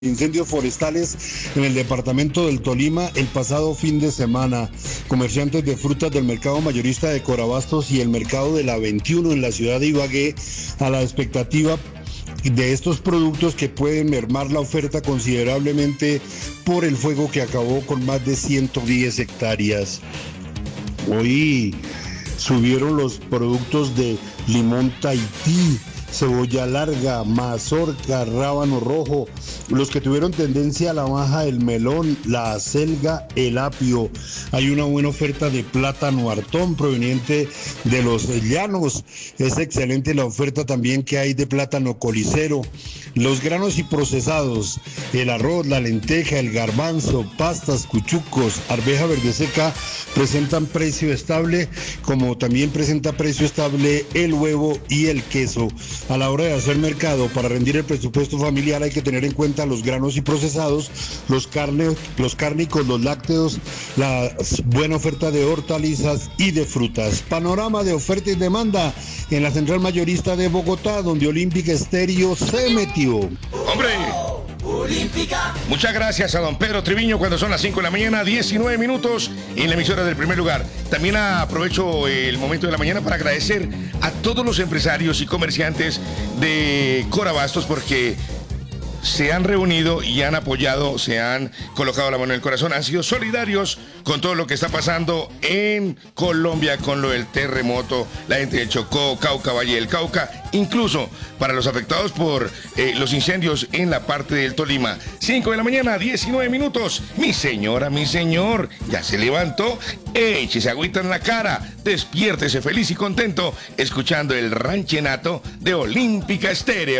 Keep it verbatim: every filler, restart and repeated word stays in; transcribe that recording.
Incendios forestales en el departamento del Tolima el pasado fin de semana. Comerciantes de frutas del mercado mayorista de Corabastos y el mercado de la veintiuno en la ciudad de Ibagué a la expectativa de estos productos que pueden mermar la oferta considerablemente por el fuego que acabó con más de ciento diez hectáreas. Hoy subieron los productos de limón Tahití, cebolla larga, mazorca, rábano rojo, los que tuvieron tendencia a la baja, el melón, la acelga, el apio. Hay una buena oferta de plátano hartón proveniente de los llanos. Es excelente la oferta también que hay de plátano colicero. Los granos y procesados, el arroz, la lenteja, el garbanzo, pastas, cuchucos, arveja verde seca presentan precio estable, como también presenta precio estable el huevo y el queso. A la hora de hacer mercado para rendir el presupuesto familiar hay que tener en cuenta los granos y procesados, los carnes, los cárnicos, los lácteos, la buena oferta de hortalizas y de frutas. Panorama de oferta y demanda en la central mayorista de Bogotá, donde Olímpica Estéreo se metió. ¡Hombre! Olímpica. Muchas gracias a don Pedro Triviño cuando son las cinco de la mañana, diecinueve minutos en la emisora del primer lugar. También aprovecho el momento de la mañana para agradecer a todos los empresarios y comerciantes de Corabastos porque se han reunido y han apoyado, se han colocado la mano en el corazón, han sido solidarios con todo lo que está pasando en Colombia con lo del terremoto, la gente de Chocó, Cauca, Valle del Cauca, incluso para los afectados por eh, los incendios en la parte del Tolima. cinco de la mañana, diecinueve minutos. Mi señora, mi señor, ya se levantó, échese agüita en la cara, despiértese feliz y contento escuchando el ranchenato de Olímpica Estéreo.